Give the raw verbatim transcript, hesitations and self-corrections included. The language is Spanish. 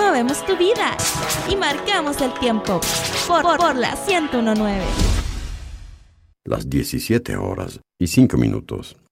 movemos tu vida y marcamos el tiempo por, por, por la ciento uno punto nueve. Las diecisiete horas y cinco minutos.